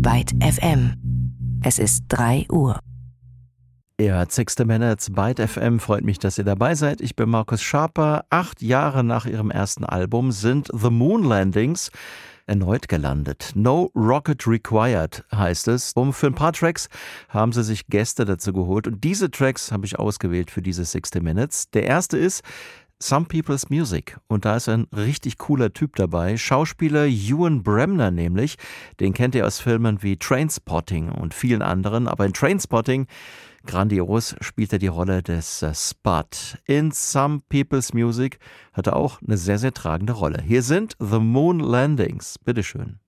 Byte FM. Es ist 3 Uhr. Ihr hört 60 Minutes Byte FM. Freut mich, dass ihr dabei seid. Ich bin Markus Schaper. 8 Jahre nach ihrem ersten Album sind The Moon Landings erneut gelandet. No Rocket Required heißt es. Für ein paar Tracks haben sie sich Gäste dazu geholt. Und diese Tracks habe ich ausgewählt für diese 60 Minutes. Der erste ist Some People's Music. Und da ist ein richtig cooler Typ dabei. Schauspieler Ewan Bremner nämlich. Den kennt ihr aus Filmen wie Trainspotting und vielen anderen. Aber in Trainspotting, grandios, spielt er die Rolle des Spud. In Some People's Music hat er auch eine sehr, sehr tragende Rolle. Hier sind The Moon Landings. Bitteschön.